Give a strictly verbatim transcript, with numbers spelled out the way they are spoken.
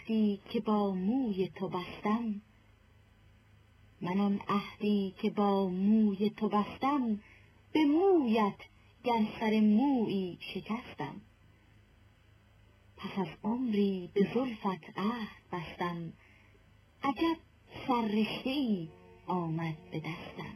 عهدی که با موی تو بستم، من آن عهدی که با موی تو بستم، به مویت گر سر مویی شکستم. پس از عمری به زلفت عهد بستم، عجب سررشته‌ای آمد به دستم.